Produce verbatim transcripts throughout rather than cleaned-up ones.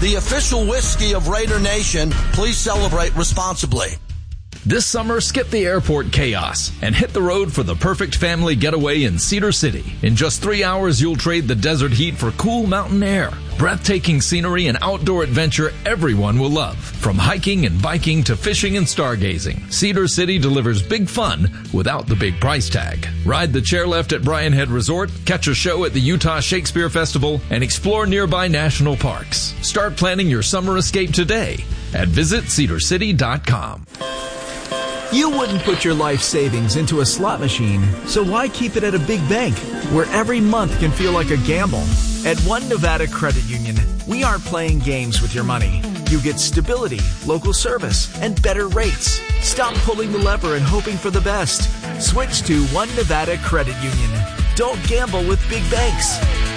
the official whiskey of Raider Nation. Please celebrate responsibly. This summer, skip the airport chaos and hit the road for the perfect family getaway in Cedar City. In just three hours, you'll trade the desert heat for cool mountain air, breathtaking scenery, and outdoor adventure everyone will love. From hiking and biking to fishing and stargazing, Cedar City delivers big fun without the big price tag. Ride the chairlift at Bryan Head Resort, catch a show at the Utah Shakespeare Festival, and explore nearby national parks. Start planning your summer escape today at visit cedar city dot com. You wouldn't put your life savings into a slot machine, so why keep it at a big bank where every month can feel like a gamble? At One Nevada Credit Union, we aren't playing games with your money. You get stability, local service, and better rates. Stop pulling the lever and hoping for the best. Switch to One Nevada Credit Union. Don't gamble with big banks.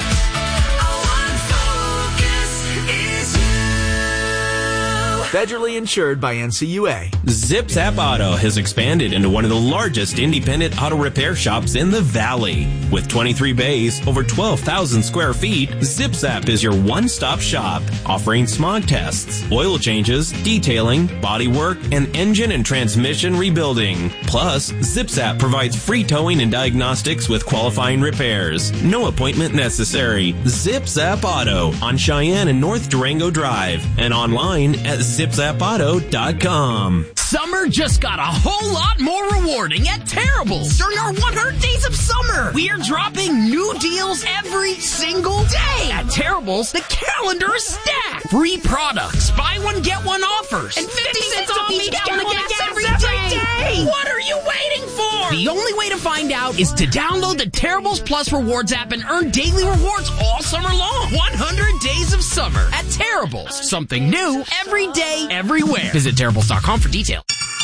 Federally insured by N C U A. Zip Zap Auto has expanded into one of the largest independent auto repair shops in the Valley. With twenty-three bays, over twelve thousand square feet, Zip Zap is your one-stop shop, offering smog tests, oil changes, detailing, body work, and engine and transmission rebuilding. Plus, Zip Zap provides free towing and diagnostics with qualifying repairs. No appointment necessary. Zip Zap Auto on Cheyenne and North Durango Drive, and online at zip zap auto dot com. Summer just got a whole lot more rewarding at Terrible's. During our one hundred days of summer, we are dropping new deals every single day. At Terrible's, the calendar is stacked. Free products, buy one, get one offers, and fifty cents off each gallon of gas every day. What are you waiting for? The only way to find out is to download the Terrible's Plus Rewards app and earn daily rewards all summer long. one hundred days of summer at Terrible's. Something new every day, everywhere. Visit terribles dot com for details.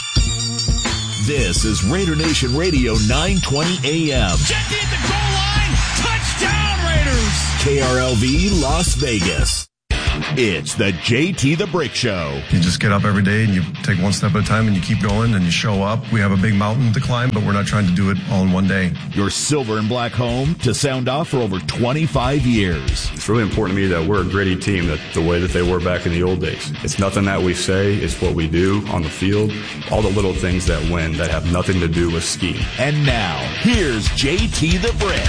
This is Raider Nation Radio nine twenty A M. Jackie at the goal line. Touchdown, Raiders. K R L V Las Vegas. It's the J T the Brick Show. You just get up every day and you take one step at a time and you keep going and you show up. We have a big mountain to climb, but we're not trying to do it all in one day. Your silver and black home to sound off for over twenty-five years. It's really important to me that we're a gritty team, that the way that they were back in the old days. It's nothing that we say, it's what we do on the field. All the little things that win that have nothing to do with scheme. And now, here's J T the Brick.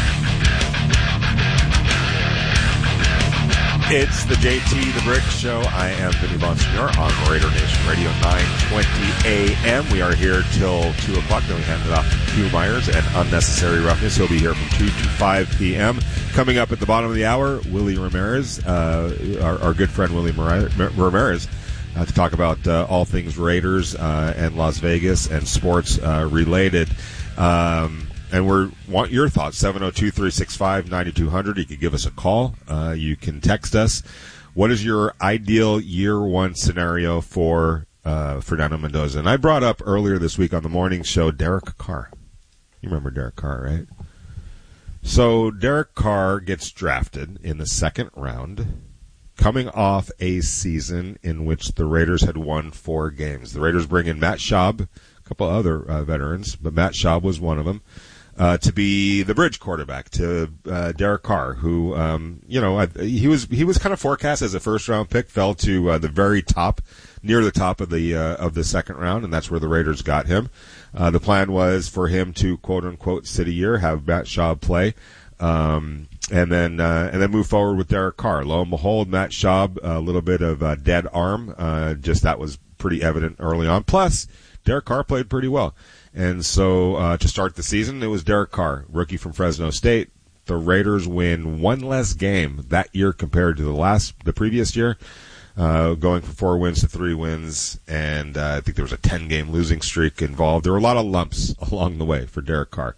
It's the J T the Brick Show. I am Vinny Bonsignor on Raider Nation Radio nine twenty A M. We are here till two o'clock. Then we hand it off to Hugh Myers and Unnecessary Roughness. He'll be here from two to five p.m. Coming up at the bottom of the hour, Willie Ramirez, uh, our, our good friend Willie Ramirez, uh, to talk about uh, all things Raiders uh, and Las Vegas and sports uh, related. Um And we want your thoughts, seven oh two, three six five, nine two hundred. You can give us a call. Uh, you can text us. What is your ideal year one scenario for uh, Fernando Mendoza? And I brought up earlier this week on the morning show Derek Carr. You remember Derek Carr, right? So Derek Carr gets drafted in the second round, coming off a season in which the Raiders had won four games. The Raiders bring in Matt Schaub, a couple other uh, veterans, but Matt Schaub was one of them. Uh, to be the bridge quarterback to uh, Derek Carr, who, um, you know, I, he was he was kind of forecast as a first round pick, fell to uh, the very top, near the top of the uh, of the second round, and that's where the Raiders got him. Uh, the plan was for him to quote unquote sit a year, have Matt Schaub play, um, and then uh, and then move forward with Derek Carr. Lo and behold, Matt Schaub, a little bit of a dead arm, uh, just that was pretty evident early on. Plus, Derek Carr played pretty well. And so uh, to start the season, it was Derek Carr, rookie from Fresno State. The Raiders win one less game that year compared to the last, the previous year, uh, going from four wins to three wins. And uh, I think there was a ten-game losing streak involved. There were a lot of lumps along the way for Derek Carr.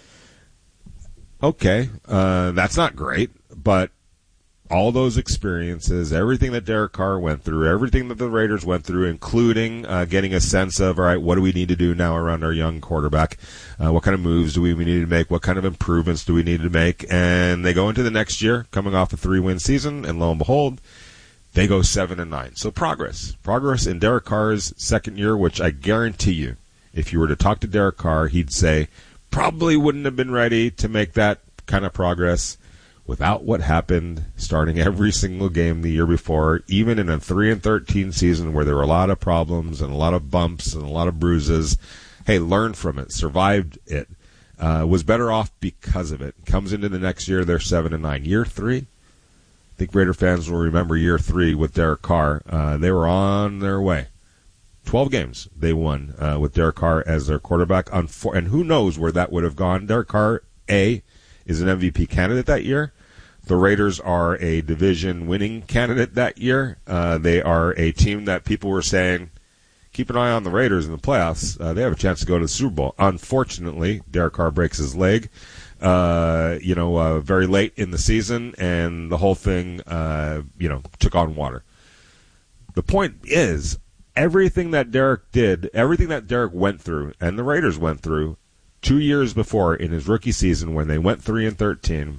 Okay, uh, that's not great, but all those experiences, everything that Derek Carr went through, everything that the Raiders went through, including uh, getting a sense of, all right, what do we need to do now around our young quarterback? Uh, what kind of moves do we, we need to make? What kind of improvements do we need to make? And they go into the next year, coming off a three-win season, and lo and behold, they go seven and nine. So progress. Progress in Derek Carr's second year, which I guarantee you, if you were to talk to Derek Carr, he'd say probably wouldn't have been ready to make that kind of progress without what happened starting every single game the year before, even in a three and thirteen season where there were a lot of problems and a lot of bumps and a lot of bruises, hey, learned from it, survived it, uh, was better off because of it. Comes into the next year, they're seven and nine. Year three, I think Raider fans will remember year three with Derek Carr. Uh, they were on their way. Twelve games they won uh, with Derek Carr as their quarterback, Unfor- and who knows where that would have gone. Derek Carr, A, is an M V P candidate that year. The Raiders are a division-winning candidate that year. Uh, they are a team that people were saying, keep an eye on the Raiders in the playoffs. Uh, they have a chance to go to the Super Bowl. Unfortunately, Derek Carr breaks his leg, uh, you know, uh, very late in the season, and the whole thing, uh, you know, took on water. The point is, everything that Derek did, everything that Derek went through, and the Raiders went through, two years before in his rookie season when they went three and thirteen,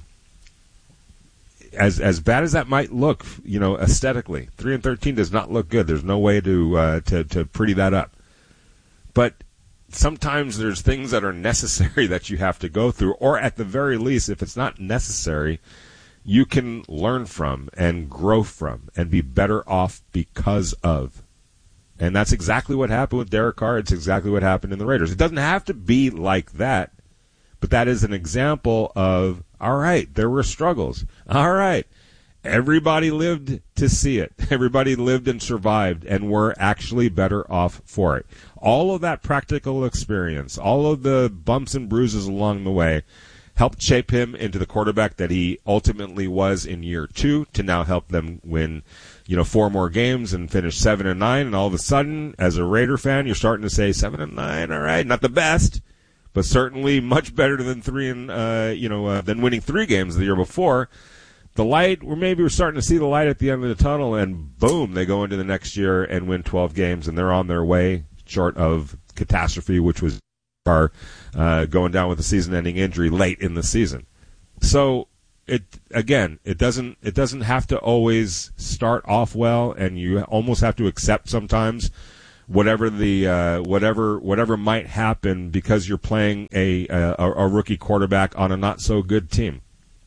as as bad as that might look, you know, aesthetically, three and thirteen does not look good. There's no way to uh, to to pretty that up. But sometimes there's things that are necessary that you have to go through, or at the very least, if it's not necessary, you can learn from and grow from and be better off because of. And that's exactly what happened with Derek Carr. It's exactly what happened in the Raiders. It doesn't have to be like that, but that is an example of, all right, there were struggles. All right, everybody lived to see it. Everybody lived and survived and were actually better off for it. All of that practical experience, all of the bumps and bruises along the way helped shape him into the quarterback that he ultimately was in year two to now help them win, you know, four more games and finish seven and nine. And all of a sudden, as a Raider fan, you're starting to say seven and nine. All right, not the best, but certainly much better than three and uh, you know uh, than winning three games the year before. The light, or maybe we're starting to see the light at the end of the tunnel, and boom, they go into the next year and win twelve games, and they're on their way, short of catastrophe, which was Carr uh, going down with a season-ending injury late in the season. So it again, it doesn't it doesn't have to always start off well, and you almost have to accept sometimes whatever the uh, whatever whatever might happen because you're playing a, a a rookie quarterback on a not so good team.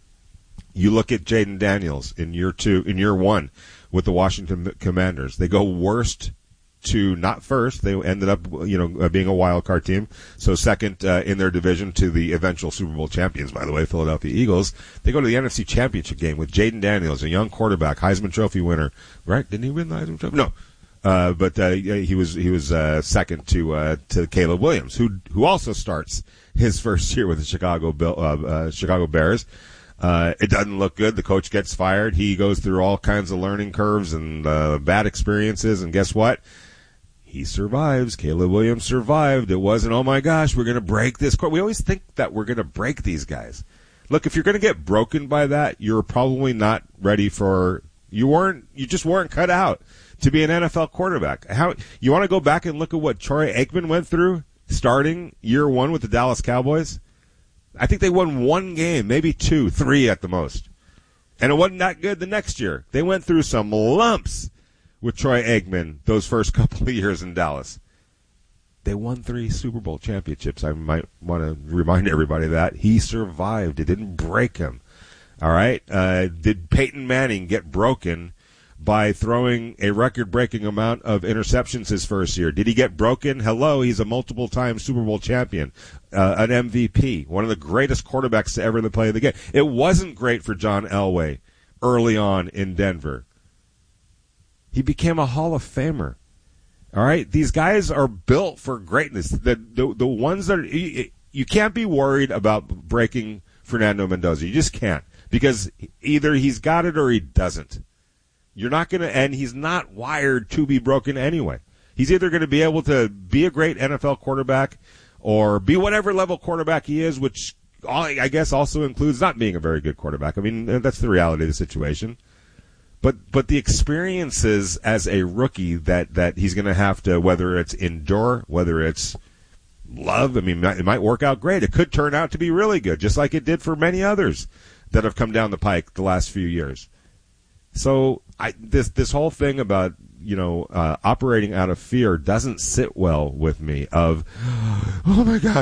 You look at Jaden Daniels in year two, in year one with the Washington Commanders. They go worst to not first. They ended up, you know, being a wild card team. So second uh, in their division to the eventual Super Bowl champions, by the way, Philadelphia Eagles. They go to the N F C Championship game with Jaden Daniels, a young quarterback, Heisman Trophy winner. Right? Didn't he win the Heisman Trophy? No. Uh, but uh, he was he was uh, second to uh, to Caleb Williams, who who also starts his first year with the Chicago Bill, uh, uh, Chicago Bears. Uh, it doesn't look good. The coach gets fired. He goes through all kinds of learning curves and uh, bad experiences, and guess what? He survives. Caleb Williams survived. It wasn't, oh my gosh, we're going to break this court. We always think that we're going to break these guys. Look, if you're going to get broken by that, you're probably not ready for, you weren't, you just weren't cut out to be an N F L quarterback. How, you want to go back and look at what Troy Aikman went through starting year one with the Dallas Cowboys? I think they won one game, maybe two, three at the most. And it wasn't that good the next year. They went through some lumps with Troy Aikman those first couple of years in Dallas. They won three Super Bowl championships. I might want to remind everybody that. He survived. It didn't break him. All right? Uh, did Peyton Manning get broken by throwing a record-breaking amount of interceptions his first year? Did he get broken? Hello, he's a multiple-time Super Bowl champion, uh, an M V P, one of the greatest quarterbacks to ever play the game. It wasn't great for John Elway early on in Denver. He became a Hall of Famer. All right? These guys are built for greatness. The the, the ones that are, you, you can't be worried about breaking Fernando Mendoza. You just can't, because either he's got it or he doesn't. You're not going to, and he's not wired to be broken anyway. He's either going to be able to be a great N F L quarterback or be whatever level quarterback he is, which I guess also includes not being a very good quarterback. I mean, that's the reality of the situation. But but the experiences as a rookie that, that he's going to have to, whether it's endure, whether it's love, I mean, it might work out great. It could turn out to be really good, just like it did for many others that have come down the pike the last few years. So I, this this whole thing about, you know, uh, operating out of fear doesn't sit well with me. Of, oh my gosh,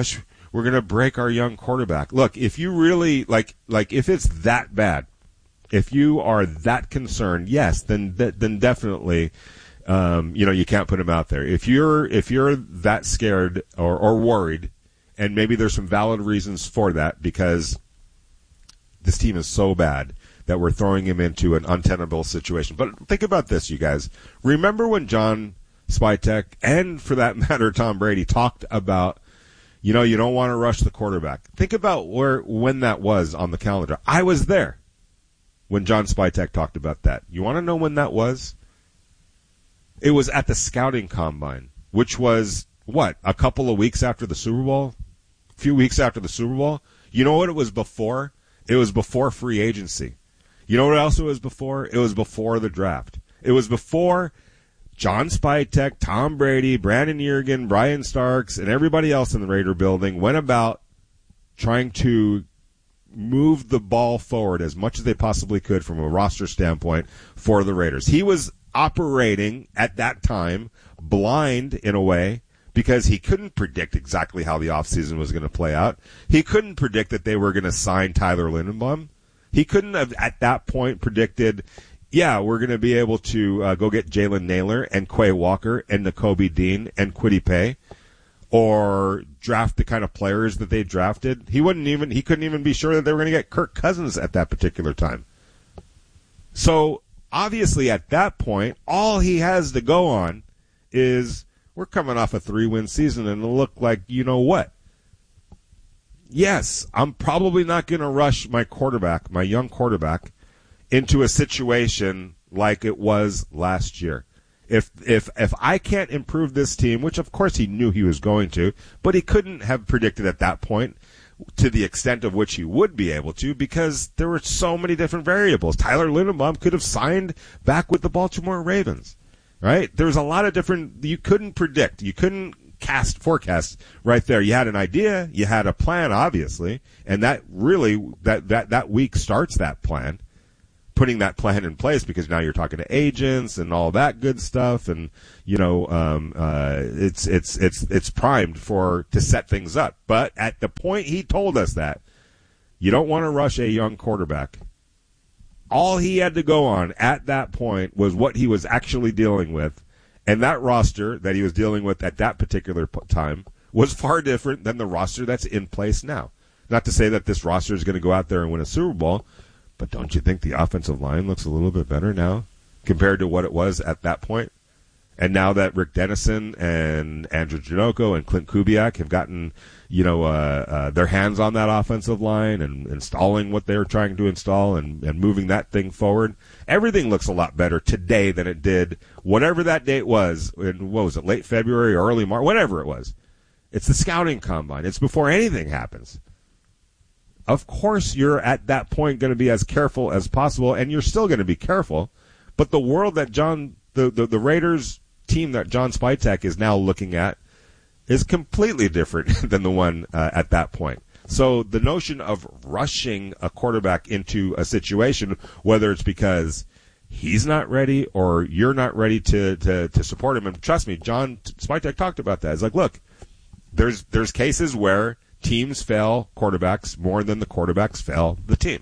we're going to break our young quarterback. Look, if you really like, like if it's that bad, if you are that concerned, yes, then then definitely, um, you know, you can't put him out there. If you're if you're that scared or, or worried, and maybe there's some valid reasons for that, because this team is so bad that we're throwing him into an untenable situation. But think about this, you guys. Remember when John Spytek, and for that matter, Tom Brady, talked about, you know, you don't want to rush the quarterback. Think about where when that was on the calendar. I was there when John Spytek talked about that. You want to know when that was? It was at the scouting combine, which was, what, a couple of weeks after the Super Bowl? A few weeks after the Super Bowl? You know what it was before? It was before free agency. You know what else it was before? It was before the draft. It was before John Spytek, Tom Brady, Brandon Yergin, Brian Starks, and everybody else in the Raider building went about trying to move the ball forward as much as they possibly could from a roster standpoint for the Raiders. He was operating at that time blind in a way, because he couldn't predict exactly how the offseason was going to play out. He couldn't predict that they were going to sign Tyler Linderbaum. He couldn't have, at that point, predicted, yeah, we're going to be able to uh, go get Jalen Naylor and Quay Walker and Nakobe Dean and Kwity Paye, or draft the kind of players that they drafted. He wouldn't even, he couldn't even be sure that they were going to get Kirk Cousins at that particular time. So, obviously, at that point, all he has to go on is, we're coming off a three-win season, and it'll look like you know what. Yes, I'm probably not going to rush my quarterback, my young quarterback, into a situation like it was last year. If if if I can't improve this team, which of course he knew he was going to, but he couldn't have predicted at that point to the extent of which he would be able to, because there were so many different variables. Tyler Linderbaum could have signed back with the Baltimore Ravens. Right? There's a lot of different, you couldn't predict. You couldn't cast, forecast right there. You had an idea. You had a plan, obviously. And that really, that, that, that week starts that plan, putting that plan in place, because now you're talking to agents and all that good stuff. And, you know, um, uh, it's, it's, it's, it's primed for, to set things up. But at the point he told us that, you don't want to rush a young quarterback. All he had to go on at that point was what he was actually dealing with, and that roster that he was dealing with at that particular time was far different than the roster that's in place now. Not to say that this roster is going to go out there and win a Super Bowl, but don't you think the offensive line looks a little bit better now compared to what it was at that point? And now that Rick Dennison and Andrew Janocko and Clint Kubiak have gotten, you know, uh, uh, their hands on that offensive line and installing what they're trying to install and, and moving that thing forward, everything looks a lot better today than it did whatever that date was in, what was it, late February or early March, whatever it was. It's the scouting combine. It's before anything happens. Of course you're at that point going to be as careful as possible, and you're still going to be careful, but the world that John, the, the, the Raiders team that John Spytek is now looking at is completely different than the one uh, at that point. So the notion of rushing a quarterback into a situation, whether it's because he's not ready or you're not ready to, to, to support him, and trust me, John Spytek talked about that. It's like, look, there's there's cases where teams fail quarterbacks more than the quarterbacks fail the team.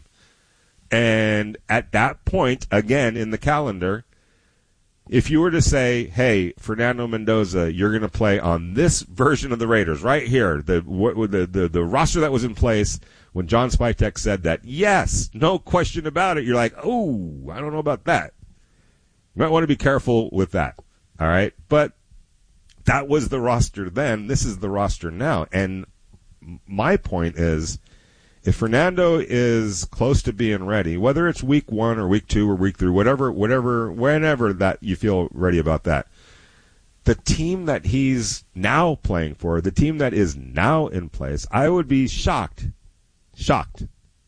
And at that point, again, in the calendar, if you were to say, hey, Fernando Mendoza, you're going to play on this version of the Raiders right here, the, the the the roster that was in place when John Spytek said that, yes, no question about it, you're like, oh, I don't know about that. You might want to be careful with that, all right? But that was the roster then. This is the roster now. And my point is, if Fernando is close to being ready, whether it's week one or week two or week three, whatever, whatever, whenever that you feel ready about that, the team that he's now playing for, the team that is now in place, I would be shocked, shocked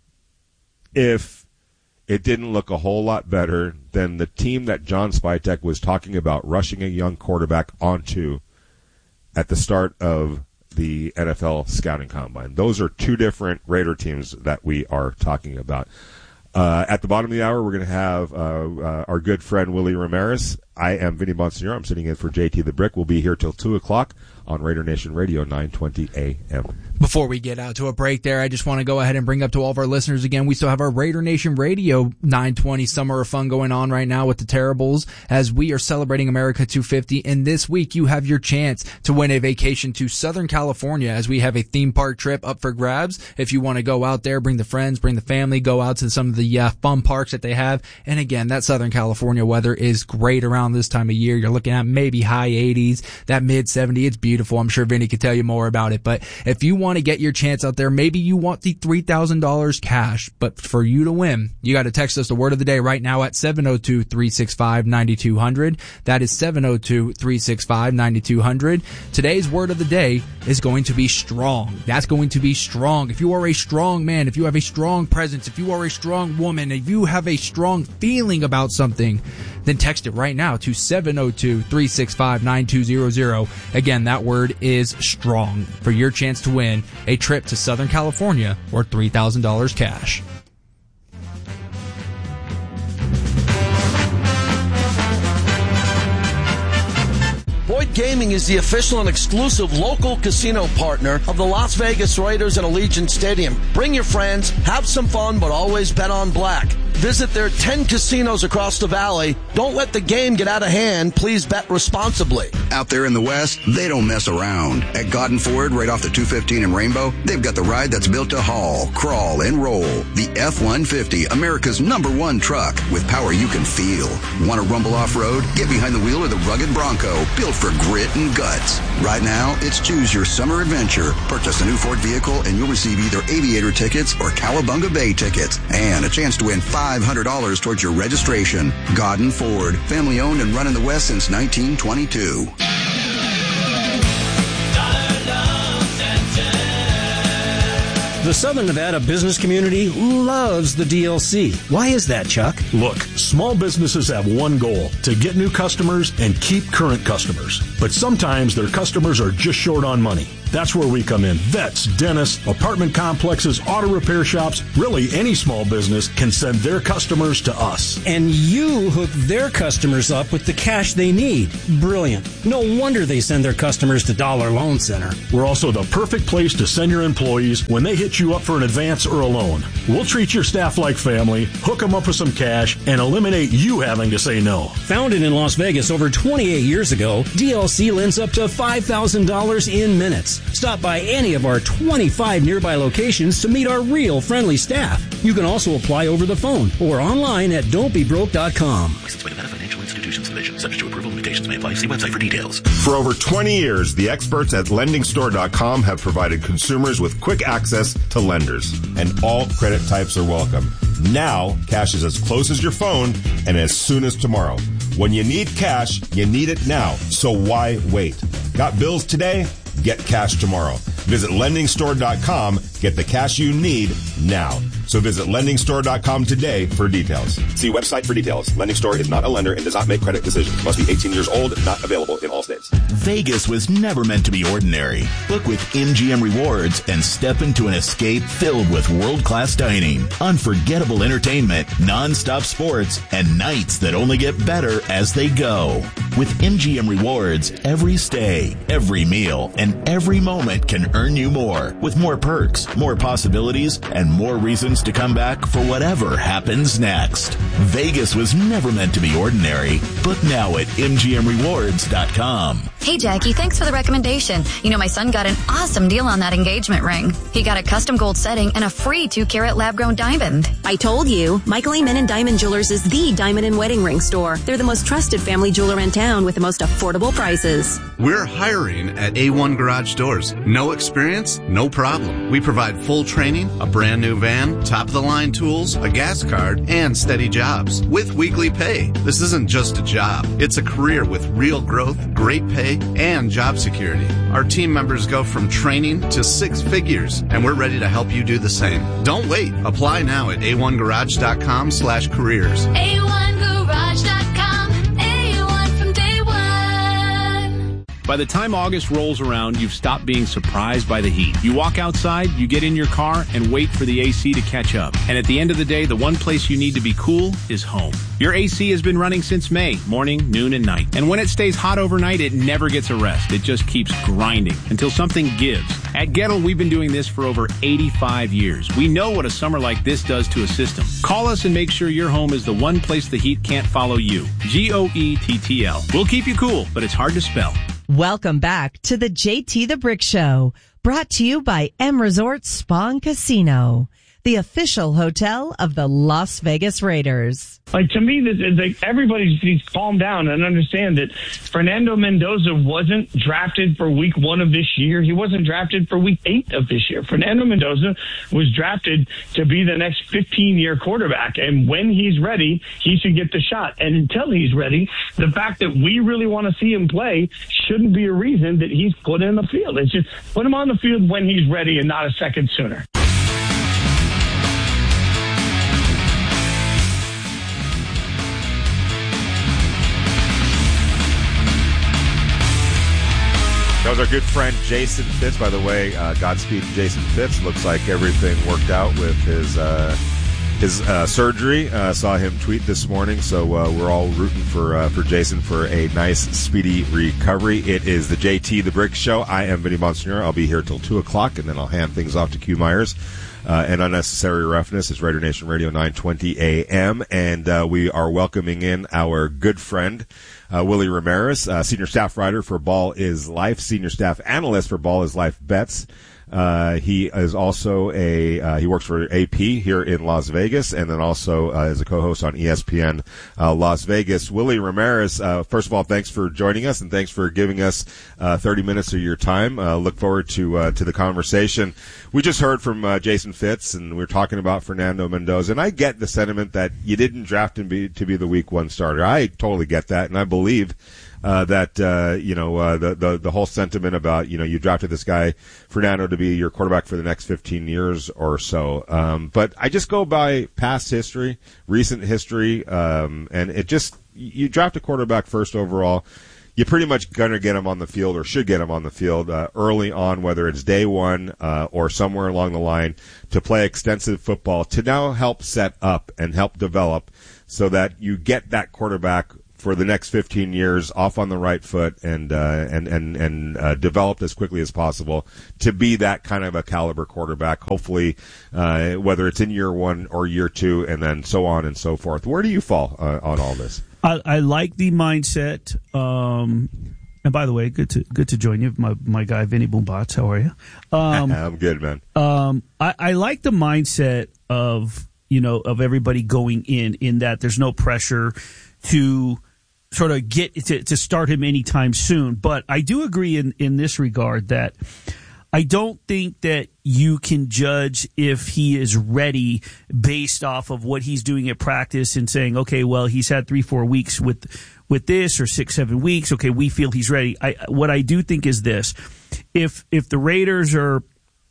if it didn't look a whole lot better than the team that John Spytek was talking about rushing a young quarterback onto at the start of the N F L scouting combine. Those are two different Raider teams that we are talking about. Uh, at the bottom of the hour, we're going to have uh, uh, our good friend Willie Ramirez. I am Vinny Bonsignor. I'm sitting in for J T the Brick. We'll be here till two o'clock on Raider Nation Radio, nine twenty A M. Before we get out to a break there, I just want to go ahead and bring up to all of our listeners again, we still have our Raider Nation Radio nine twenty Summer of Fun going on right now with the Terribles as we are celebrating America two fifty. And this week you have your chance to win a vacation to Southern California as we have a theme park trip up for grabs. If you want to go out there, bring the friends, bring the family, go out to some of the uh, fun parks that they have. And again, that Southern California weather is great around this time of year. You're looking at maybe high eighties, that mid seventy. It's beautiful. I'm sure Vinny could tell you more about it. But if you want to get your chance out there, maybe you want the three thousand dollars cash, but for you to win, you got to text us the word of the day right now at seven oh two, three six five, nine two hundred. That is seven oh two, three six five, nine two hundred. Today's word of the day is going to be strong. That's going to be strong. If you are a strong man, if you have a strong presence, if you are a strong woman, if you have a strong feeling about something, then text it right now to seven oh two, three six five, nine two hundred. Again, that word is strong for your chance to win a trip to Southern California or three thousand dollars cash. Boyd Gaming is the official and exclusive local casino partner of the Las Vegas Raiders and Allegiant Stadium. Bring your friends, have some fun, but always bet on black. Visit their ten casinos across the valley. Don't let the game get out of hand. Please bet responsibly. Out there in the West, they don't mess around. At Godden Ford, right off the two fifteen in Rainbow, they've got the ride that's built to haul, crawl, and roll. The F one fifty, America's number one truck with power you can feel. Want to rumble off-road? Get behind the wheel of the rugged Bronco, built for grit and guts. Right now, it's choose your summer adventure. Purchase a new Ford vehicle and you'll receive either Aviator tickets or Cowabunga Bay tickets and a chance to win five hundred dollars towards your registration. Godden Ford, family owned and run in the West since nineteen twenty-two. The Southern Nevada business community loves the D L C. Why is that, Chuck? Look, small businesses have one goal, to get new customers and keep current customers. But sometimes their customers are just short on money. That's where we come in. Vets, dentists, apartment complexes, auto repair shops, really any small business can send their customers to us. And you hook their customers up with the cash they need. Brilliant. No wonder they send their customers to Dollar Loan Center. We're also the perfect place to send your employees when they hit you up for an advance or a loan. We'll treat your staff like family, hook them up with some cash, and eliminate you having to say no. Founded in Las Vegas over twenty-eight years ago, D L C lends up to five thousand dollars in minutes. Stop by any of our twenty-five nearby locations to meet our real friendly staff. You can also apply over the phone or online at don't be broke dot com. Licensed by Nevada Financial Institutions Division. Subject to approval, limitations may apply. See website for details. For over twenty years, the experts at lending store dot com have provided consumers with quick access to lenders. And all credit types are welcome. Now, cash is as close as your phone and as soon as tomorrow. When you need cash, you need it now. So why wait? Got bills today? Get cash tomorrow. Visit lending store dot com. Get the cash you need now. So visit lending store dot com today for details. See website for details. Lending Store is not a lender and does not make credit decisions. Must be eighteen years old. Not available in all states. Vegas was never meant to be ordinary. Book with M G M Rewards and step into an escape filled with world-class dining, unforgettable entertainment, non-stop sports, and nights that only get better as they go. With M G M Rewards, every stay, every meal, and every moment can earn you more, with more perks, more possibilities, and more reasons to come back for whatever happens next. Vegas was never meant to be ordinary. Book now at M G M rewards dot com. Hey, Jackie, thanks for the recommendation. You know, my son got an awesome deal on that engagement ring. He got a custom gold setting and a free two-carat lab-grown diamond. I told you, Michael Amen and Diamond Jewelers is the diamond and wedding ring store. They're the most trusted family jeweler in town with the most affordable prices. We're hiring at A one Garage Doors. No experience? No problem. We provide full training, a brand new van, top-of-the-line tools, a gas card, and steady jobs with weekly pay. This isn't just a job. It's a career with real growth, great pay, and job security. Our team members go from training to six figures, and we're ready to help you do the same. Don't wait. Apply now at A one garage dot com slash careers. A one garage dot com. A one from day one. By the time August rolls around, you've stopped being surprised by the heat. You walk outside, you get in your car, and wait for the A C to catch up. And at the end of the day, the one place you need to be cool is home. Your A C has been running since May, morning, noon, and night. And when it stays hot overnight, it never gets a rest. It just keeps grinding until something gives. At Gettle, we've been doing this for over eighty-five years. We know what a summer like this does to a system. Call us and make sure your home is the one place the heat can't follow you. G O E T T L. We'll keep you cool, but it's hard to spell. Welcome back to the J T the Brick Show, brought to you by M Resort Spa and Casino, the official hotel of the Las Vegas Raiders. Like, to me, this is like everybody needs to calm down and understand that Fernando Mendoza wasn't drafted for week one of this year. He wasn't drafted for week eight of this year. Fernando Mendoza was drafted to be the next fifteen-year quarterback. And when he's ready, he should get the shot. And until he's ready, the fact that we really want to see him play shouldn't be a reason that he's put in the field. It's just put him on the field when he's ready and not a second sooner. That was our good friend Jason Fitz, by the way. Uh, Godspeed, Jason Fitz. Looks like everything worked out with his uh, his uh, surgery. Uh, saw him tweet this morning, so uh, we're all rooting for uh, for Jason for a nice, speedy recovery. It is the J T the Brick Show. I am Vinny Bonsignore. I'll be here till two o'clock, and then I'll hand things off to Q Myers. Uh, and Unnecessary Roughness is Raider Nation Radio nine twenty A M, and uh, we are welcoming in our good friend, uh, Willie Ramirez, uh, senior staff writer for Ball is Life, senior staff analyst for Ball is Life Bets. Uh, he is also a, uh, he works for A P here in Las Vegas, and then also, uh, is a co-host on E S P N, uh, Las Vegas. Willie Ramirez, uh, first of all, thanks for joining us, and thanks for giving us, uh, thirty minutes of your time. Uh, look forward to, uh, to the conversation. We just heard from, uh, Jason Fitz, and we we're talking about Fernando Mendoza, and I get the sentiment that you didn't draft him be, to be the week one starter. I totally get that, and I believe Uh, that, uh, you know, uh, the, the, the whole sentiment about, you know, you drafted this guy, Fernando, to be your quarterback for the next fifteen years or so. Um, but I just go by past history, recent history, um, and it just, you draft a quarterback first overall, you're pretty much going to get him on the field or should get him on the field, uh, early on, whether it's day one, uh, or somewhere along the line, to play extensive football, to now help set up and help develop so that you get that quarterback for the next fifteen years off on the right foot and uh, and and and uh, developed as quickly as possible to be that kind of a caliber quarterback. Hopefully, uh, whether it's in year one or year two, and then so on and so forth. Where do you fall uh, on all this? I, I like the mindset. Um, and by the way, good to good to join you, my my guy Vinny Boombots. How are you? Um, I'm good, man. Um, I, I like the mindset of you know of everybody going in in that there's no pressure to sort of get to, to start him anytime soon. But I do agree in, in this regard that I don't think that you can judge if he is ready based off of what he's doing at practice and saying, okay, well, he's had three, four weeks with, with this or six, seven weeks. Okay, we feel he's ready. I, what I do think is this. If, if the Raiders are,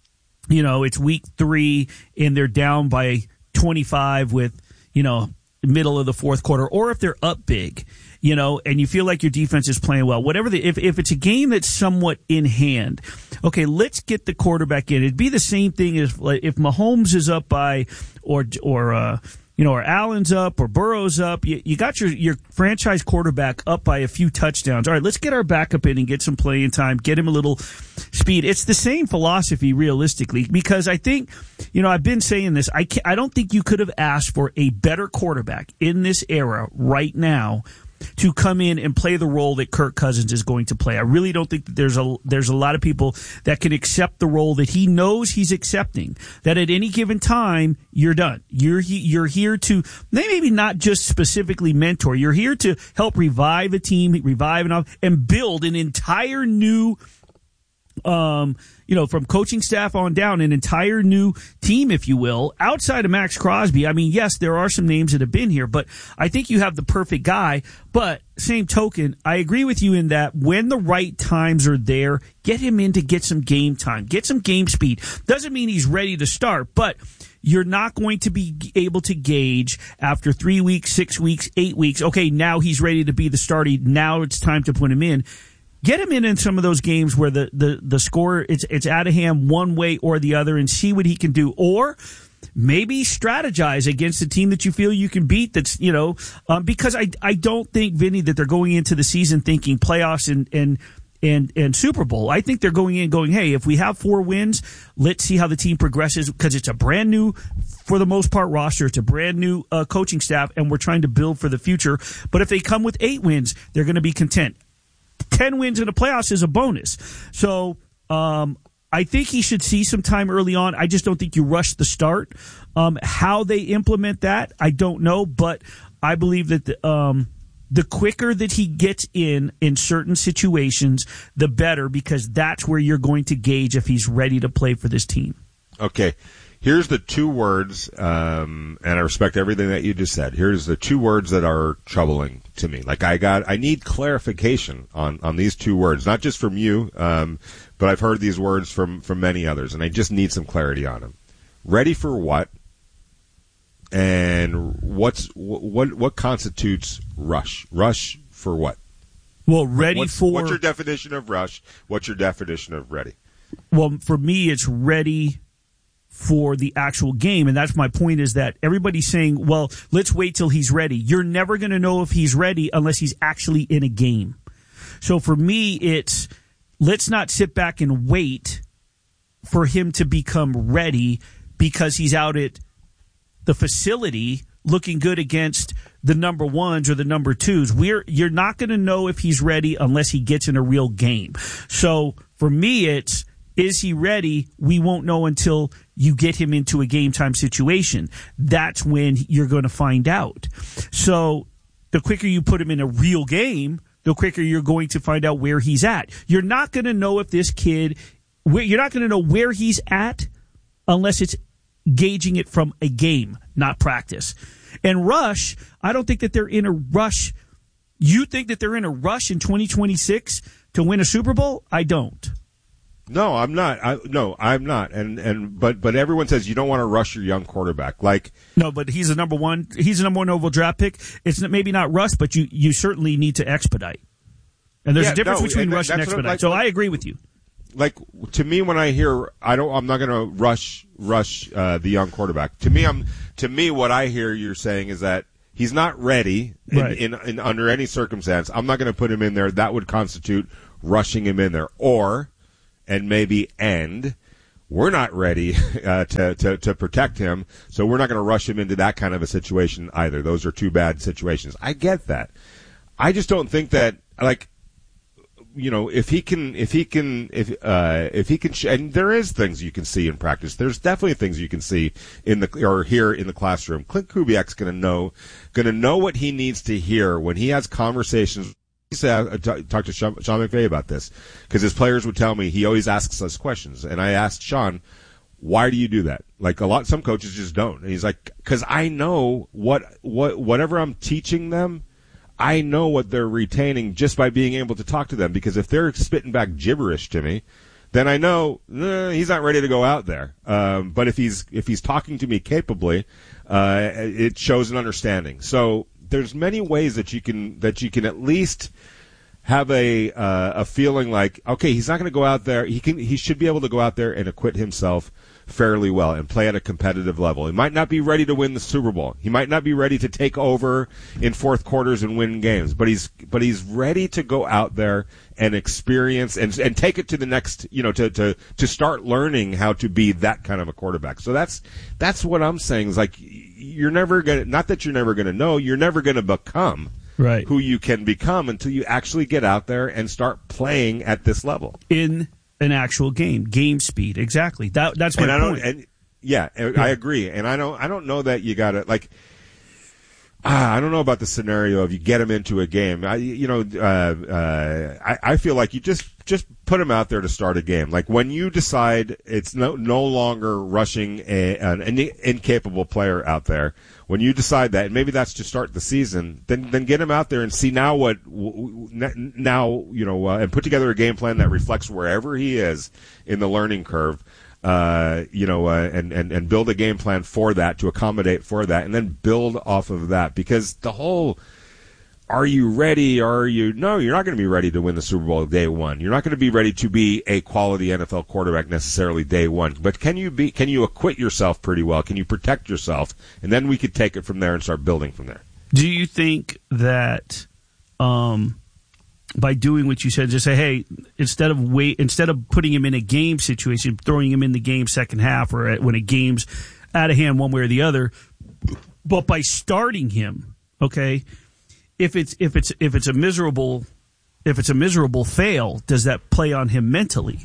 you know, it's week three and they're down by twenty-five with, you know, middle of the fourth quarter, or if they're up big, you know, and you feel like your defense is playing well, whatever the, if, if it's a game that's somewhat in hand, okay, let's get the quarterback in. It'd be the same thing as like, if Mahomes is up by, or, or, uh, you know, or Allen's up or Burrow's up. You, you got your, your franchise quarterback up by a few touchdowns. All right, let's get our backup in and get some playing time, get him a little speed. It's the same philosophy realistically, because I think, you know, I've been saying this. I can't, I don't think you could have asked for a better quarterback in this era right now to come in and play the role that Kirk Cousins is going to play. I really don't think that there's a there's a lot of people that can accept the role that he knows he's accepting. That at any given time, you're done. You're you're here to maybe not just specifically mentor. You're here to help revive a team, revive and and build an entire new, um, you know, from coaching staff on down, an entire new team, if you will, outside of Max Crosby. I mean, yes, there are some names that have been here, but I think you have the perfect guy. But same token, I agree with you in that when the right times are there, get him in to get some game time, get some game speed. Doesn't mean he's ready to start, but you're not going to be able to gauge after three weeks, six weeks, eight weeks. Okay, now he's ready to be the starter. Now it's time to put him in. get him in in some of those games where the, the, the score, it's, it's out of hand one way or the other and see what he can do. Or maybe strategize against a team that you feel you can beat. That's, you know, um, because I, I don't think, Vinny, that they're going into the season thinking playoffs and, and, and, and Super Bowl. I think they're going in going, hey, if we have four wins, let's see how the team progresses, because it's a brand new, for the most part, roster. It's a brand new uh, coaching staff, and we're trying to build for the future. But if they come with eight wins, they're going to be content. Ten wins in the playoffs is a bonus. So, um, I think he should see some time early on. I just don't think you rush the start. Um, how they implement that, I don't know, but I believe that the, um, the quicker that he gets in in certain situations, the better, because that's where you're going to gauge if he's ready to play for this team. Okay. Here's the two words, um, and I respect everything that you just said. Here's the two words that are troubling to me. Like I got, I need clarification on, on these two words, not just from you, um, but I've heard these words from, from many others, and I just need some clarity on them. Ready for what? And what's what what constitutes rush? Rush for what? Well, ready what's, for what's your definition of rush? What's your definition of ready? Well, for me, it's ready for the actual game. And that's my point, is that everybody's saying, well, let's wait till he's ready. You're never going to know if he's ready unless he's actually in a game. So for me, it's let's not sit back and wait for him to become ready because he's out at the facility looking good against the number ones or the number twos. We're, you're not going to know if he's ready unless he gets in a real game. So for me, it's, is he ready? We won't know until you get him into a game time situation. That's when you're going to find out. So the quicker you put him in a real game, the quicker you're going to find out where he's at. You're not going to know if this kid, you're not going to know where he's at unless it's gauging it from a game, not practice. And rush, I don't think that they're in a rush. You think that they're in a rush in twenty twenty-six to win a Super Bowl? I don't. No, I'm not. I, no, I'm not. And and but but everyone says you don't want to rush your young quarterback. Like no, but he's a number one. He's a number one overall draft pick. It's maybe not rush, but you you certainly need to expedite. And there's yeah, a difference no, between and rush and expedite. Like, so I agree with you. Like to me, when I hear I don't, I'm not going to rush rush uh, the young quarterback. To me, I'm to me what I hear you're saying is that he's not ready in, Right. in, in under any circumstance. I'm not going to put him in there. That would constitute rushing him in there, or and maybe end. We're not ready uh, to, to to protect him, so we're not going to rush him into that kind of a situation either. Those are two bad situations. I get that. I just don't think that, like, you know, if he can, if he can, if uh, if he can, sh- and there is things you can see in practice. There's definitely things you can see in the or hear in the classroom. Clint Kubiak's going to know, going to know what he needs to hear when he has conversations. He said, I t- talked to Sean, Sean McVay about this because his players would tell me he always asks us questions, and I asked Sean, "Why do you do that?" Like a lot, some coaches just don't. And he's like, "Because I know what what whatever I'm teaching them." I know what they're retaining just by being able to talk to them, because if they're spitting back gibberish to me, then I know eh, he's not ready to go out there. Um, but if he's if he's talking to me capably, uh, it shows an understanding. So there's many ways that you can that you can at least have a uh, a feeling like, okay, he's not going to go out there. He can he should be able to go out there and acquit himself fairly well and play at a competitive level. He might not be ready to win the Super Bowl. He might not be ready to take over in fourth quarters and win games, but he's but he's ready to go out there and experience and and take it to the next, you know, to to to start learning how to be that kind of a quarterback. So that's that's what I'm saying is, like, you're never going to, not that you're never going to know, you're never going to become right. who you can become until you actually get out there and start playing at this level. In an actual game, game speed, exactly. That that's my and I point. Don't, and, yeah, I agree, and I don't. I don't know that you got to like. Ah, I don't know about the scenario of you get him into a game. I, you know, uh, uh, I, I feel like you just just put him out there to start a game. Like when you decide it's no no longer rushing a, an, an incapable player out there. When you decide that, and maybe that's to start the season, then then get him out there and see now what now you know, uh, and put together a game plan that reflects wherever he is in the learning curve. Uh, you know, uh, and, and, and build a game plan for that, to accommodate for that, and then build off of that. Because the whole, are you ready? Are you? No, you're not going to be ready to win the Super Bowl day one. You're not going to be ready to be a quality N F L quarterback necessarily day one. But can you be? Can you acquit yourself pretty well? Can you protect yourself? And then we could take it from there and start building from there. Do you think that um, by doing what you said, just say, hey, instead of wait, instead of putting him in a game situation, throwing him in the game second half or at, when a game's out of hand one way or the other, but by starting him, okay. If it's if it's if it's a miserable if it's a miserable fail, does that play on him mentally?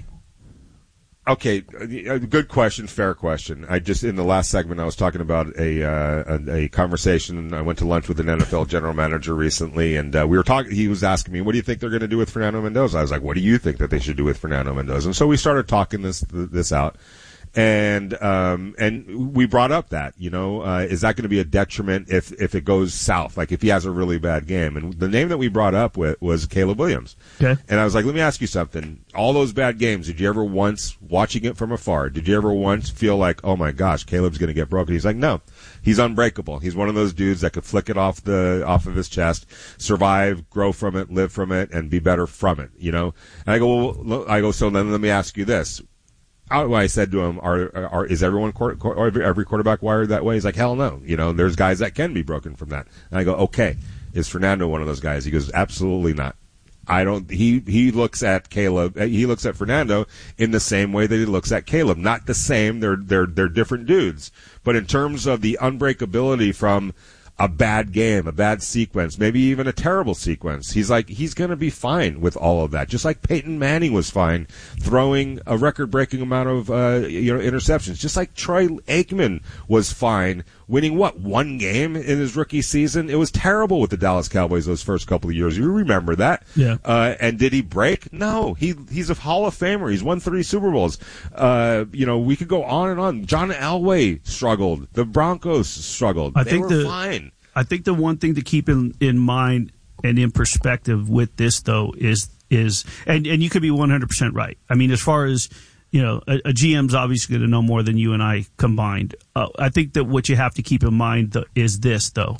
Okay, good question, fair question. I just in the last segment I was talking about a uh, a, a conversation. I went to lunch with an N F L general manager recently, and uh, we were talking. He was asking me, "What do you think they're going to do with Fernando Mendoza?" I was like, "What do you think that they should do with Fernando Mendoza?" And so we started talking this this out. And um, and we brought up that, you know, uh, is that going to be a detriment if, if it goes south, like if he has a really bad game? And the name that we brought up with was Caleb Williams. Okay. And I was like, let me ask you something. All those bad games, did you ever once, watching it from afar, did you ever once feel like, oh my gosh, Caleb's going to get broken? He's like, no, he's unbreakable. He's one of those dudes that could flick it off the off of his chest, survive, grow from it, live from it, and be better from it. You know. And I go, well, I go. So then let me ask you this. I said to him, "Are, are is everyone or every quarterback wired that way?" He's like, "Hell no." You know, there's guys that can be broken from that. And I go, "Okay, is Fernando one of those guys?" He goes, "Absolutely not." I don't. He he looks at Caleb. He looks at Fernando in the same way that he looks at Caleb. Not the same. They're they're they're different dudes. But in terms of the unbreakability from a bad game, a bad sequence, maybe even a terrible sequence, he's like, he's going to be fine with all of that. Just like Peyton Manning was fine throwing a record-breaking amount of uh, you know interceptions. Just like Troy Aikman was fine winning, what, one game in his rookie season? It was terrible with the Dallas Cowboys those first couple of years. You remember that. Yeah. Uh, and did he break? No. He He's a Hall of Famer. He's won three Super Bowls. Uh, you know, we could go on and on. John Elway struggled. The Broncos struggled. I they think were the, fine. I think the one thing to keep in, in mind and in perspective with this, though, is, is and, and you could be one hundred percent right. I mean, as far as, you know, a, a G M's obviously going to know more than you and I combined. Uh, I think that what you have to keep in mind th- is this, though.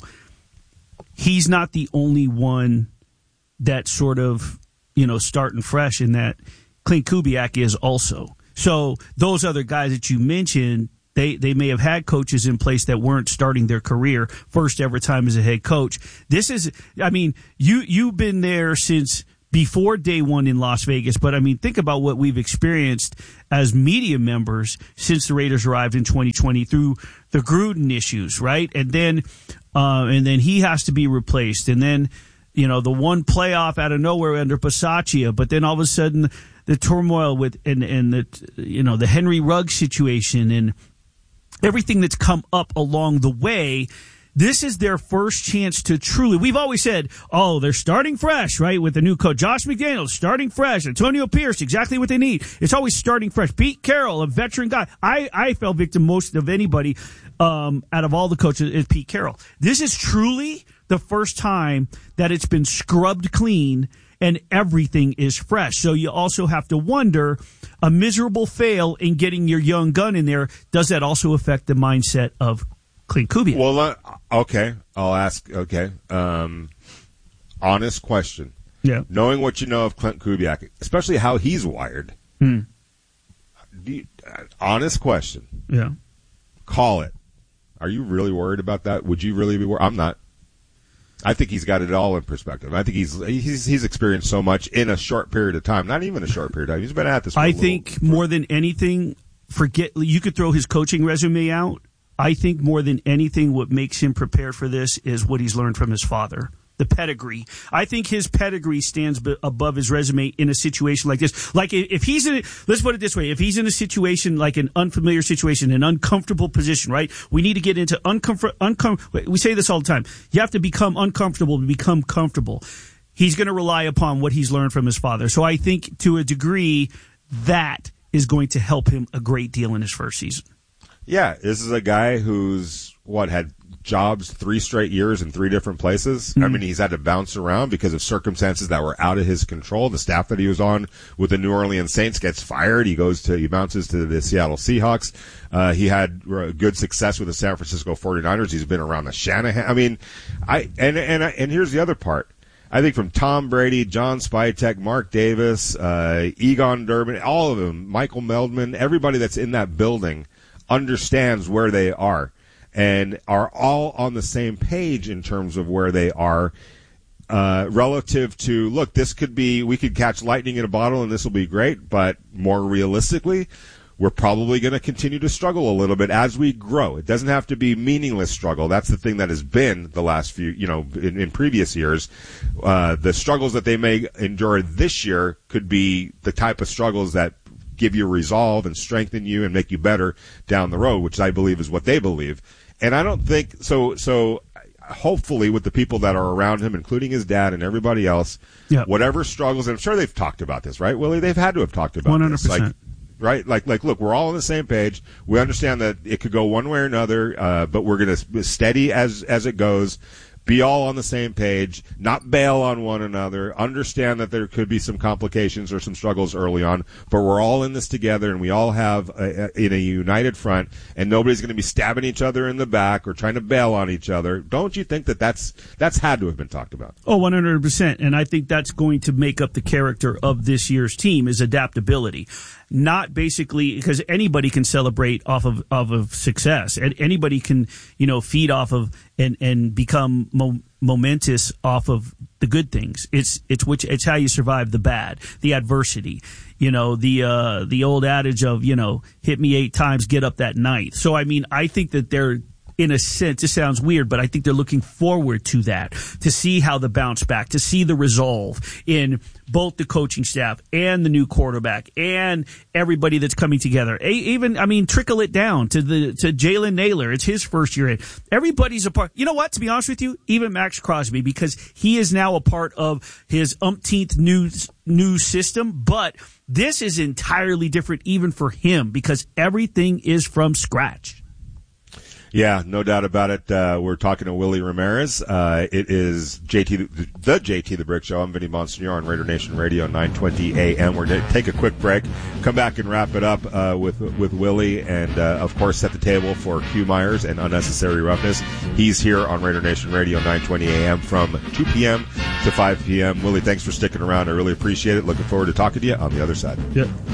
He's not the only one that's sort of, you know, starting fresh, in that Clint Kubiak is also. So those other guys that you mentioned, They they may have had coaches in place that weren't starting their career first ever time as a head coach. This is, I mean, you you've been there since before day one in Las Vegas, but I mean, think about what we've experienced as media members since the Raiders arrived in twenty twenty through the Gruden issues, right? And then uh, and then he has to be replaced, and then, you know, the one playoff out of nowhere under Bisaccia, but then all of a sudden the turmoil with and and the you know the Henry Ruggs situation and everything that's come up along the way. This is their first chance to truly, we've always said, oh, they're starting fresh, right? With the new coach, Josh McDaniels, starting fresh. Antonio Pierce, exactly what they need. It's always starting fresh. Pete Carroll, a veteran guy. I, I fell victim most of anybody um, out of all the coaches is Pete Carroll. This is truly the first time that it's been scrubbed clean and everything is fresh. So you also have to wonder, a miserable fail in getting your young gun in there, does that also affect the mindset of Clint Kubiak? Well, uh, okay, I'll ask. Okay, um, honest question. Yeah. Knowing what you know of Clint Kubiak, especially how he's wired. Hmm. Do you, uh, honest question. Yeah. Call it. Are you really worried about that? Would you really be worried? I'm not. I think he's got it all in perspective. I think he's he's he's experienced so much in a short period of time. Not even a short period of time. He's been at this. For I a think little. more than anything, forget you could throw his coaching resume out. I think more than anything, what makes him prepared for this is what he's learned from his father. The pedigree. I think his pedigree stands b- above his resume in a situation like this. Like if he's in, a, let's put it this way: if he's in a situation like an unfamiliar situation, an uncomfortable position, right? We need to get into uncomfort. Uncom- we say this all the time. You have to become uncomfortable to become comfortable. He's going to rely upon what he's learned from his father. So I think, to a degree, that is going to help him a great deal in his first season. Yeah, this is a guy who's, what, had jobs three straight years in three different places. Mm-hmm. I mean, he's had to bounce around because of circumstances that were out of his control. The staff that he was on with the New Orleans Saints gets fired. He goes to, he bounces to the Seattle Seahawks. Uh, he had uh, good success with the San Francisco forty-niners. He's been around the Shanahan. I mean, I, and, and, and here's the other part. I think from Tom Brady, John Spytek, Mark Davis, uh, Egon Durbin, all of them, Michael Meldman, everybody that's in that building understands where they are and are all on the same page in terms of where they are uh, relative to, look, this could be, we could catch lightning in a bottle and this will be great, but more realistically, we're probably going to continue to struggle a little bit as we grow. It doesn't have to be meaningless struggle. That's the thing that has been the last few, you know, in, in previous years. Uh, the struggles that they may endure this year could be the type of struggles that give you resolve and strengthen you and make you better down the road, which I believe is what they believe. And I don't think so. So hopefully with the people that are around him, including his dad and everybody else, yep. whatever struggles, and I'm sure they've talked about this, right, Willie? They've had to have talked about one hundred percent. this. Like, right? Like, like, look, we're all on the same page. We understand that it could go one way or another, uh, but we're going to be steady as, as it goes, be all on the same page, not bail on one another, understand that there could be some complications or some struggles early on, but we're all in this together and we all have a, a, in a united front, and nobody's going to be stabbing each other in the back or trying to bail on each other. Don't you think that that's, that's had to have been talked about? Oh, one hundred percent. And I think that's going to make up the character of this year's team is adaptability. Not basically because anybody can celebrate off of, off of success, and anybody can, you know, feed off of and, and become mo- momentous off of the good things. It's, it's which, it's how you survive the bad, the adversity, you know, the, uh, the old adage of, you know, hit me eight times, get up that ninth. So, I mean, I think that they're, in a sense, it sounds weird, but I think they're looking forward to that, to see how the bounce back, to see the resolve in both the coaching staff and the new quarterback and everybody that's coming together. A- even, I mean, trickle it down to the to Jalen Naylor. It's his first year in. Everybody's a part. You know what? To be honest with you, even Max Crosby, because he is now a part of his umpteenth new new system. But this is entirely different, even for him, because everything is from scratch. Yeah, no doubt about it. Uh, we're talking to Willie Ramirez. Uh, it is J T, the, the J T the Brick Show. I'm Vinny Bonsignor on Raider Nation Radio, nine twenty A M. We're going to take a quick break, come back and wrap it up uh, with with Willie, and uh, of course set the table for Q Myers and Unnecessary Roughness. He's here on Raider Nation Radio, nine twenty A M from two p.m. to five p.m. Willie, thanks for sticking around. I really appreciate it. Looking forward to talking to you on the other side. Yep.